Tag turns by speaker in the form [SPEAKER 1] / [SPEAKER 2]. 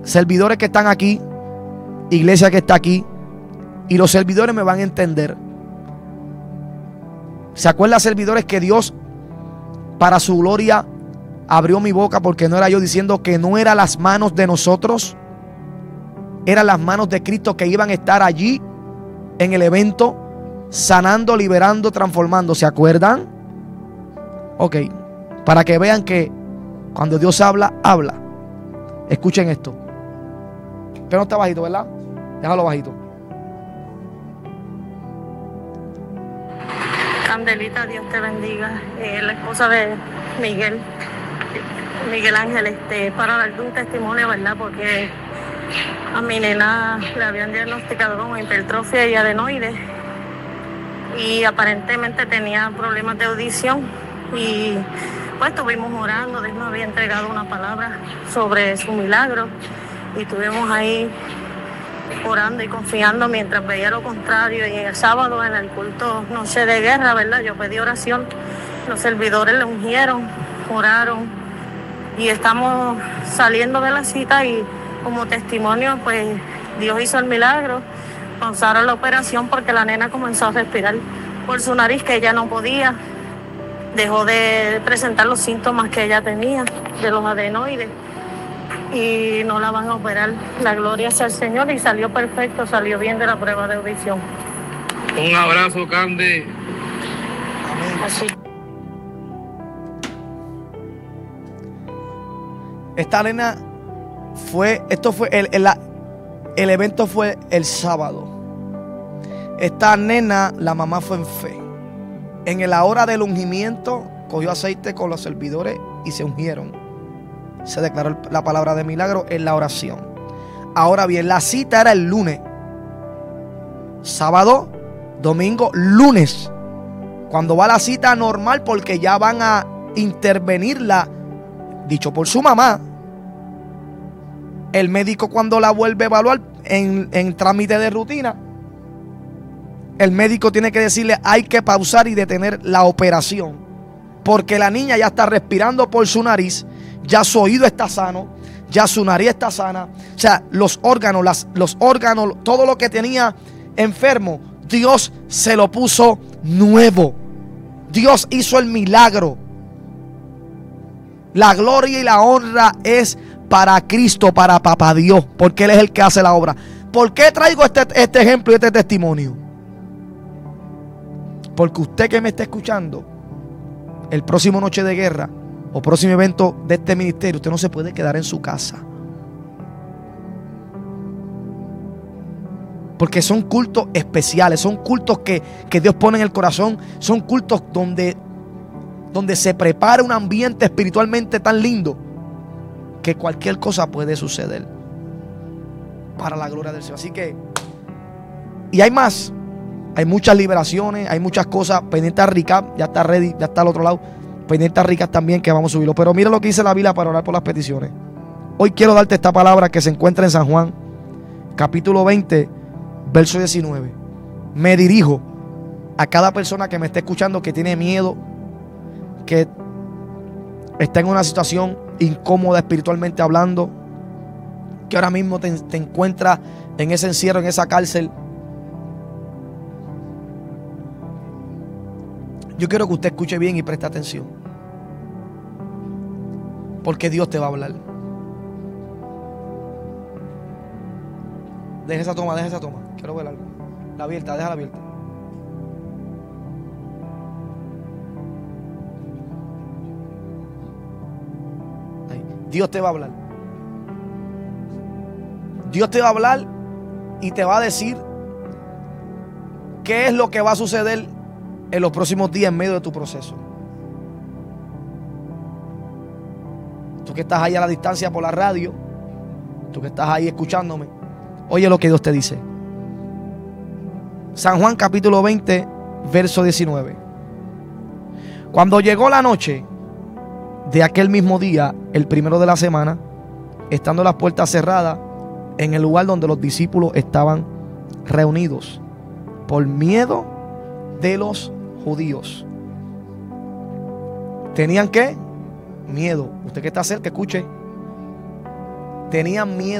[SPEAKER 1] servidores que están aquí, iglesia que está aquí, y los servidores me van a entender. ¿Se acuerdan, servidores, que Dios, para su gloria, abrió mi boca porque no era yo diciendo que no eran las manos de nosotros? Eran las manos de Cristo que iban a estar allí en el evento, sanando, liberando, transformando. ¿Se acuerdan? Ok, para que vean que cuando Dios habla, habla. Escuchen esto. Pero no está bajito, ¿verdad? Déjalo bajito.
[SPEAKER 2] Candelita, Dios te bendiga. La esposa de Miguel Ángel, para darte un testimonio, ¿verdad? Porque a mi nena le habían diagnosticado con hipertrofia y adenoides, y aparentemente tenía problemas de audición, y pues estuvimos orando. Dios nos había entregado una palabra sobre su milagro y estuvimos ahí orando y confiando mientras veía lo contrario. Y el sábado en el culto Noche de Guerra, ¿verdad? Yo pedí oración, los servidores le ungieron, oraron, y estamos saliendo de la cita, y como testimonio, pues Dios hizo el milagro. Pausaron la operación porque la nena comenzó a respirar por su nariz, que ella no podía. Dejó de presentar los síntomas que ella tenía de los adenoides, y no la van a operar. La gloria sea al Señor, y salió perfecto, salió bien de la prueba de audición.
[SPEAKER 3] Un abrazo, Cande.
[SPEAKER 2] Así.
[SPEAKER 1] Esta nena el evento fue el sábado. Esta nena, la mamá fue en fe. En la hora del ungimiento, cogió aceite con los servidores y se ungieron. Se declaró la palabra de milagro en la oración. Ahora bien, la cita era el lunes. Sábado, domingo, lunes. Cuando va la cita normal, porque ya van a intervenirla, dicho por su mamá. El médico, cuando la vuelve a evaluar en trámite de rutina, el médico tiene que decirle: hay que pausar y detener la operación, porque la niña ya está respirando por su nariz, ya su oído está sano, ya su nariz está sana. O sea, los órganos, todo lo que tenía enfermo, Dios se lo puso nuevo. Dios hizo el milagro. La gloria y la honra es para Cristo, para Papá Dios, porque Él es el que hace la obra. ¿Por qué traigo este ejemplo y este testimonio? Porque usted que me está escuchando, el próximo Noche de Guerra o próximo evento de este ministerio, usted no se puede quedar en su casa. Porque son cultos especiales, son cultos que Dios pone en el corazón, son cultos donde se prepara un ambiente espiritualmente tan lindo que cualquier cosa puede suceder para la gloria del Señor. Así que, y hay más, hay muchas liberaciones, hay muchas cosas. Pendiente a recap, ya está ready, ya está al otro lado. Pendiente a recap también, que vamos a subirlo. Pero mira lo que dice la Biblia para orar por las peticiones. Hoy quiero darte esta palabra que se encuentra en San Juan, capítulo 20, verso 19. Me dirijo a cada persona que me esté escuchando, que tiene miedo, que está en una situación incómoda espiritualmente hablando, que ahora mismo te encuentras en ese encierro, en esa cárcel. Yo quiero que usted escuche bien y preste atención, porque Dios te va a hablar. Deja esa toma. Quiero ver algo. La abierta, déjala abierta. Ahí. Dios te va a hablar. Dios te va a hablar y te va a decir qué es lo que va a suceder en los próximos días en medio de tu proceso. Tú que estás ahí a la distancia por la radio, tú que estás ahí escuchándome, oye lo que Dios te dice. San Juan capítulo 20, verso 19. Cuando llegó la noche de aquel mismo día, el primero de la semana, estando las puertas cerradas en el lugar donde los discípulos estaban reunidos, por miedo de los judíos. ¿Tenían qué? Miedo. Usted que está cerca, escuche. Tenían miedo.